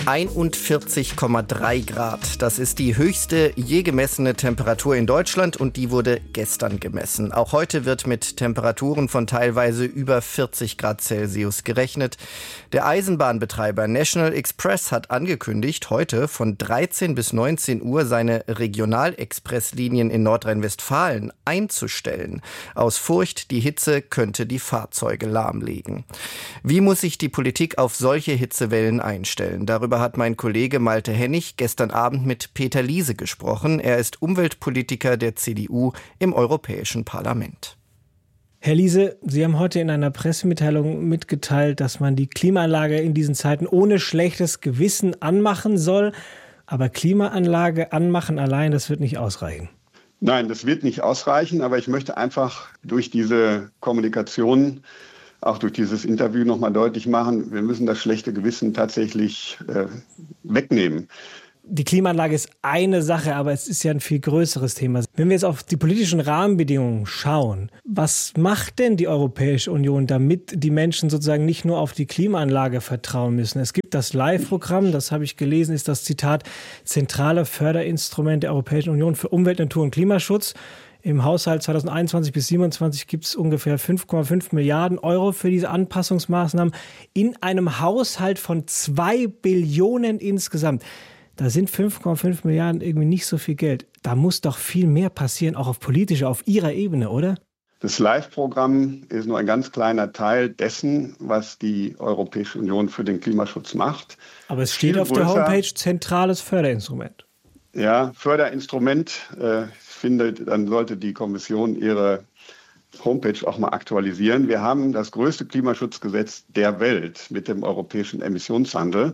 41,3 Grad. Das ist die höchste je gemessene Temperatur in Deutschland und die wurde gestern gemessen. Auch heute wird mit Temperaturen von teilweise über 40 Grad Celsius gerechnet. Der Eisenbahnbetreiber National Express hat angekündigt, heute von 13 bis 19 Uhr seine Regionalexpresslinien in Nordrhein-Westfalen einzustellen. Aus Furcht, die Hitze könnte die Fahrzeuge lahmlegen. Wie muss sich die Politik auf solche Hitzewellen einstellen? Darüber hat mein Kollege Malte Hennig gestern Abend mit Peter Liese gesprochen. Er ist Umweltpolitiker der CDU im Europäischen Parlament. Herr Liese, Sie haben heute in einer Pressemitteilung mitgeteilt, dass man die Klimaanlage in diesen Zeiten ohne schlechtes Gewissen anmachen soll. Aber Klimaanlage anmachen allein, das wird nicht ausreichen. Nein, das wird nicht ausreichen. Aber ich möchte einfach durch diese Kommunikation, auch durch dieses Interview nochmal deutlich machen, wir müssen das schlechte Gewissen tatsächlich wegnehmen. Die Klimaanlage ist eine Sache, aber es ist ja ein viel größeres Thema. Wenn wir jetzt auf die politischen Rahmenbedingungen schauen, was macht denn die Europäische Union, damit die Menschen sozusagen nicht nur auf die Klimaanlage vertrauen müssen? Es gibt das LIFE-Programm, das habe ich gelesen, ist das Zitat, zentrale Förderinstrument der Europäischen Union für Umwelt, Natur und Klimaschutz. Im Haushalt 2021 bis 2027 gibt es ungefähr 5,5 Milliarden Euro für diese Anpassungsmaßnahmen in einem Haushalt von 2 Billionen insgesamt. Da sind 5,5 Milliarden irgendwie nicht so viel Geld. Da muss doch viel mehr passieren, auch auf politischer, auf Ihrer Ebene, oder? Das LIFE-Programm ist nur ein ganz kleiner Teil dessen, was die Europäische Union für den Klimaschutz macht. Aber es steht auf der Homepage zentrales Förderinstrument. Ja, Förderinstrument. Ich finde, dann sollte die Kommission ihre Homepage auch mal aktualisieren. Wir haben das größte Klimaschutzgesetz der Welt mit dem europäischen Emissionshandel.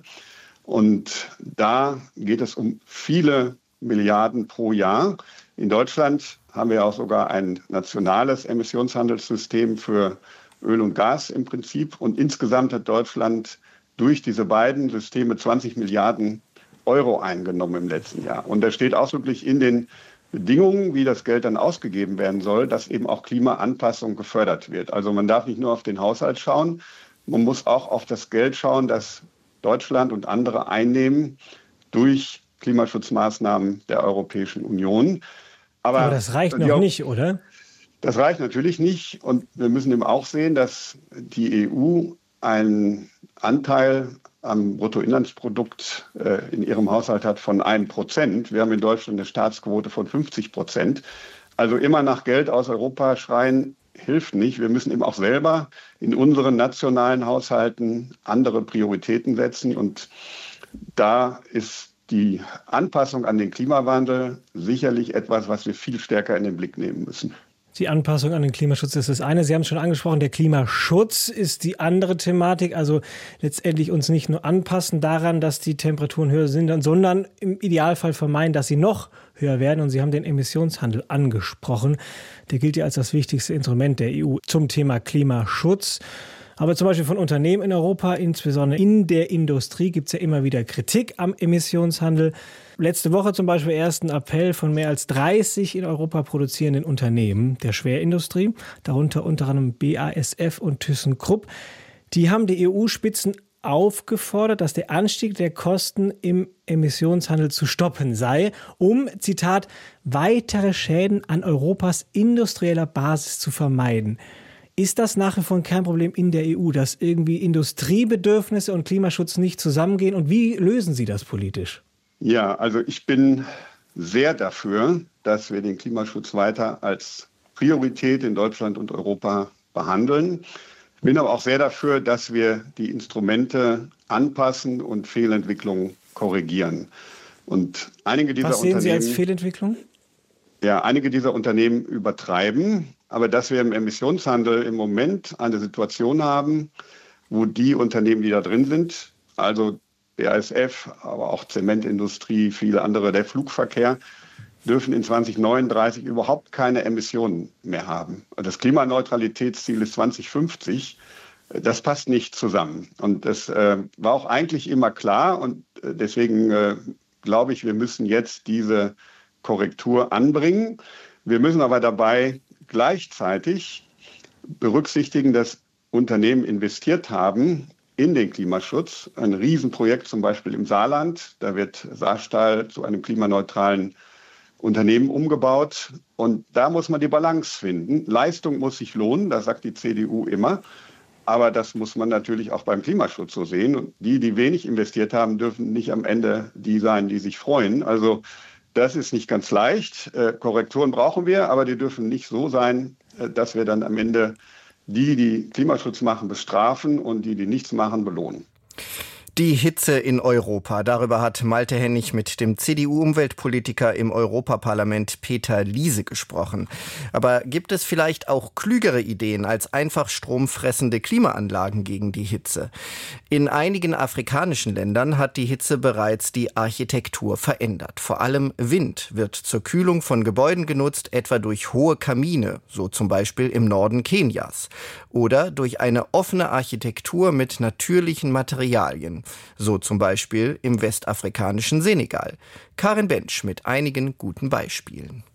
Und da geht es um viele Milliarden pro Jahr. In Deutschland haben wir auch sogar ein nationales Emissionshandelssystem für Öl und Gas im Prinzip. Und insgesamt hat Deutschland durch diese beiden Systeme 20 Milliarden Euro eingenommen im letzten Jahr. Und da steht ausdrücklich in den Bedingungen, wie das Geld dann ausgegeben werden soll, dass eben auch Klimaanpassung gefördert wird. Also man darf nicht nur auf den Haushalt schauen, man muss auch auf das Geld schauen, das Deutschland und andere einnehmen durch Klimaschutzmaßnahmen der Europäischen Union. Aber das reicht noch nicht, oder? Das reicht natürlich nicht. Und wir müssen eben auch sehen, dass die EU einen Anteil am Bruttoinlandsprodukt in ihrem Haushalt hat von 1%. Wir haben in Deutschland eine Staatsquote von 50%. Also immer nach Geld aus Europa schreien, hilft nicht. Wir müssen eben auch selber in unseren nationalen Haushalten andere Prioritäten setzen. Und da ist die Anpassung an den Klimawandel sicherlich etwas, was wir viel stärker in den Blick nehmen müssen. Die Anpassung an den Klimaschutz ist das eine. Sie haben es schon angesprochen, der Klimaschutz ist die andere Thematik. Also letztendlich uns nicht nur anpassen daran, dass die Temperaturen höher sind, sondern im Idealfall vermeiden, dass sie noch höher werden. Und Sie haben den Emissionshandel angesprochen. Der gilt ja als das wichtigste Instrument der EU zum Thema Klimaschutz. Aber zum Beispiel von Unternehmen in Europa, insbesondere in der Industrie, gibt es ja immer wieder Kritik am Emissionshandel. Letzte Woche zum Beispiel erst ein Appell von mehr als 30 in Europa produzierenden Unternehmen der Schwerindustrie, darunter unter anderem BASF und ThyssenKrupp. Die haben die EU-Spitzen aufgefordert, dass der Anstieg der Kosten im Emissionshandel zu stoppen sei, um, Zitat, weitere Schäden an Europas industrieller Basis zu vermeiden. Ist das nach wie vor ein Kernproblem in der EU, dass irgendwie Industriebedürfnisse und Klimaschutz nicht zusammengehen? Und wie lösen Sie das politisch? Ja, also ich bin sehr dafür, dass wir den Klimaschutz weiter als Priorität in Deutschland und Europa behandeln. Ich bin aber auch sehr dafür, dass wir die Instrumente anpassen und Fehlentwicklungen korrigieren. Und einige dieser Was sehen Sie als Fehlentwicklung? Ja, einige dieser Unternehmen übertreiben. Aber dass wir im Emissionshandel im Moment eine Situation haben, wo die Unternehmen, die da drin sind, also BASF, aber auch Zementindustrie, viele andere, der Flugverkehr, dürfen in 2039 überhaupt keine Emissionen mehr haben. Das Klimaneutralitätsziel ist 2050. Das passt nicht zusammen. Und das war auch eigentlich immer klar. Und deswegen glaube ich, wir müssen jetzt diese Korrektur anbringen. Wir müssen aber dabei gleichzeitig berücksichtigen, dass Unternehmen investiert haben in den Klimaschutz. Ein Riesenprojekt zum Beispiel im Saarland. Da wird Saarstahl zu einem klimaneutralen Unternehmen umgebaut. Und da muss man die Balance finden. Leistung muss sich lohnen, das sagt die CDU immer. Aber das muss man natürlich auch beim Klimaschutz so sehen. Und die wenig investiert haben, dürfen nicht am Ende die sein, die sich freuen. Also das ist nicht ganz leicht. Korrekturen brauchen wir, aber die dürfen nicht so sein, dass wir dann am Ende die Klimaschutz machen, bestrafen und die nichts machen, belohnen. Die Hitze in Europa. Darüber hat Malte Hennig mit dem CDU-Umweltpolitiker im Europaparlament Peter Liese gesprochen. Aber gibt es vielleicht auch klügere Ideen als einfach stromfressende Klimaanlagen gegen die Hitze? In einigen afrikanischen Ländern hat die Hitze bereits die Architektur verändert. Vor allem Wind wird zur Kühlung von Gebäuden genutzt, etwa durch hohe Kamine, so zum Beispiel im Norden Kenias. Oder durch eine offene Architektur mit natürlichen Materialien. So zum Beispiel im westafrikanischen Senegal. Karin Bensch mit einigen guten Beispielen.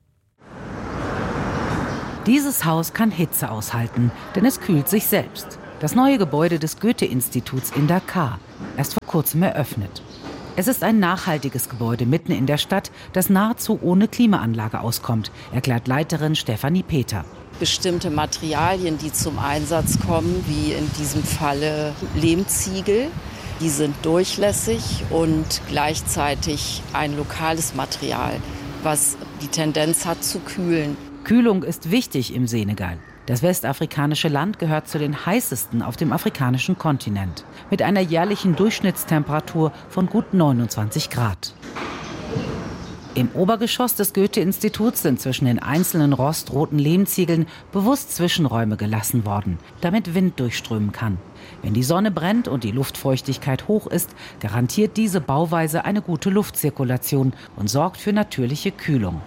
Dieses Haus kann Hitze aushalten, denn es kühlt sich selbst. Das neue Gebäude des Goethe-Instituts in Dakar, erst vor kurzem eröffnet. Es ist ein nachhaltiges Gebäude mitten in der Stadt, das nahezu ohne Klimaanlage auskommt, erklärt Leiterin Stefanie Peter. Bestimmte Materialien, die zum Einsatz kommen, wie in diesem Falle Lehmziegel, die sind durchlässig und gleichzeitig ein lokales Material, was die Tendenz hat zu kühlen. Kühlung ist wichtig im Senegal. Das westafrikanische Land gehört zu den heißesten auf dem afrikanischen Kontinent, mit einer jährlichen Durchschnittstemperatur von gut 29 Grad. Im Obergeschoss des Goethe-Instituts sind zwischen den einzelnen rostroten Lehmziegeln bewusst Zwischenräume gelassen worden, damit Wind durchströmen kann. Wenn die Sonne brennt und die Luftfeuchtigkeit hoch ist, garantiert diese Bauweise eine gute Luftzirkulation und sorgt für natürliche Kühlung.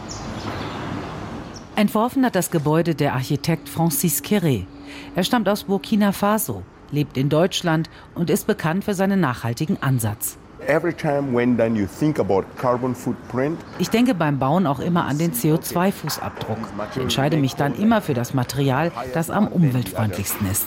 Entworfen hat das Gebäude der Architekt Francis Kéré. Er stammt aus Burkina Faso, lebt in Deutschland und ist bekannt für seinen nachhaltigen Ansatz. Ich denke beim Bauen auch immer an den CO2-Fußabdruck. Ich entscheide mich dann immer für das Material, das am umweltfreundlichsten ist.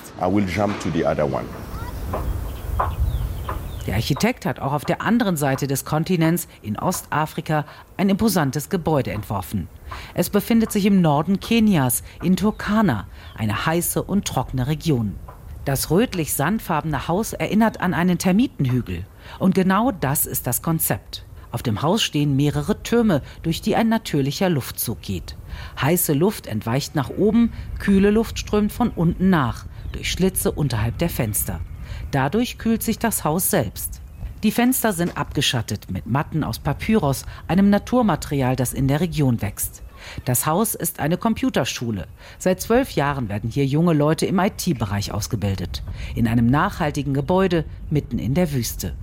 Der Architekt hat auch auf der anderen Seite des Kontinents, in Ostafrika, ein imposantes Gebäude entworfen. Es befindet sich im Norden Kenias, in Turkana, eine heiße und trockene Region. Das rötlich-sandfarbene Haus erinnert an einen Termitenhügel. Und genau das ist das Konzept. Auf dem Haus stehen mehrere Türme, durch die ein natürlicher Luftzug geht. Heiße Luft entweicht nach oben, kühle Luft strömt von unten nach, durch Schlitze unterhalb der Fenster. Dadurch kühlt sich das Haus selbst. Die Fenster sind abgeschattet mit Matten aus Papyrus, einem Naturmaterial, das in der Region wächst. Das Haus ist eine Computerschule. Seit 12 Jahren werden hier junge Leute im IT-Bereich ausgebildet. In einem nachhaltigen Gebäude mitten in der Wüste.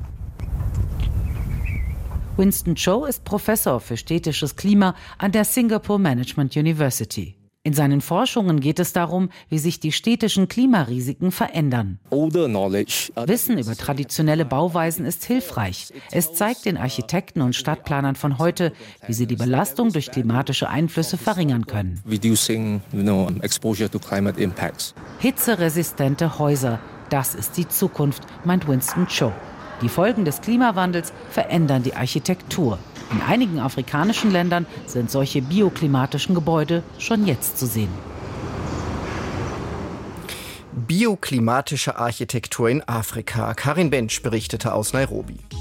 Winston Cho ist Professor für städtisches Klima an der Singapore Management University. In seinen Forschungen geht es darum, wie sich die städtischen Klimarisiken verändern. Wissen über traditionelle Bauweisen ist hilfreich. Es zeigt den Architekten und Stadtplanern von heute, wie sie die Belastung durch klimatische Einflüsse verringern können. Hitzeresistente Häuser, das ist die Zukunft, meint Winston Cho. Die Folgen des Klimawandels verändern die Architektur. In einigen afrikanischen Ländern sind solche bioklimatischen Gebäude schon jetzt zu sehen. Bioklimatische Architektur in Afrika. Karin Bensch berichtete aus Nairobi.